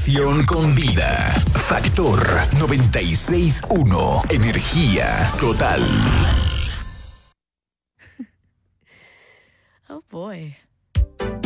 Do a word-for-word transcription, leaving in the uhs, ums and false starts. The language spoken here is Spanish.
Estación con vida. Factor noventa y seis punto uno. Energía total. Oh boy.